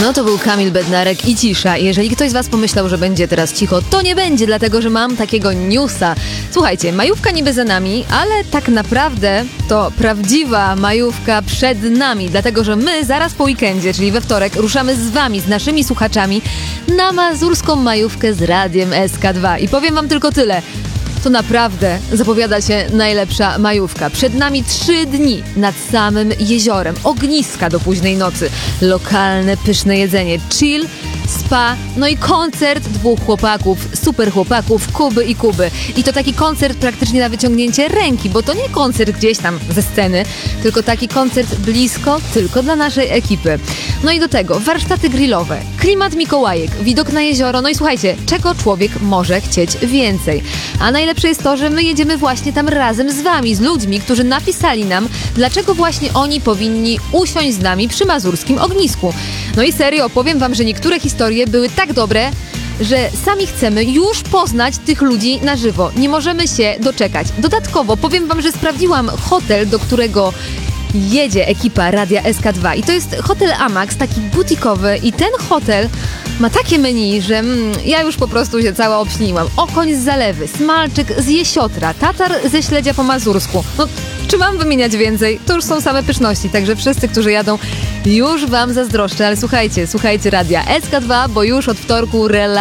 No to był Kamil Bednarek i cisza. Jeżeli ktoś z was pomyślał, że będzie teraz cicho, to nie będzie, dlatego że mam takiego newsa. Słuchajcie, majówka niby za nami, ale tak naprawdę to prawdziwa majówka przed nami, dlatego że my zaraz po weekendzie, czyli we wtorek, ruszamy z wami, z naszymi słuchaczami na mazurską majówkę z Radiem SK2. I powiem wam tylko tyle. To naprawdę zapowiada się najlepsza majówka. Przed nami 3 dni nad samym jeziorem, ogniska do późnej nocy, lokalne pyszne jedzenie, chill, spa, no i koncert 2 chłopaków, super chłopaków, Kuby i Kuby. I to taki koncert praktycznie na wyciągnięcie ręki, bo to nie koncert gdzieś tam ze sceny, tylko taki koncert blisko, tylko dla naszej ekipy. No i do tego warsztaty grillowe, klimat Mikołajek, widok na jezioro, no i słuchajcie, czego człowiek może chcieć więcej. A najlepsze jest to, że my jedziemy właśnie tam razem z wami, z ludźmi, którzy napisali nam, dlaczego właśnie oni powinni usiąść z nami przy mazurskim ognisku. No i serio, powiem wam, że niektóre historie były tak dobre, że sami chcemy już poznać tych ludzi na żywo. Nie możemy się doczekać. Dodatkowo powiem wam, że sprawdziłam hotel, do którego jedzie ekipa Radia SK2 i to jest hotel Amax, taki butikowy i ten hotel ma takie menu, że ja już po prostu się cała obśniłam. Okoń z zalewy, smalczyk z jesiotra, tatar ze śledzia po mazursku. No, czy mam wymieniać więcej? To już są same pyszności, także wszyscy, którzy jadą, już wam zazdroszczę, ale słuchajcie radia SK2, bo już od wtorku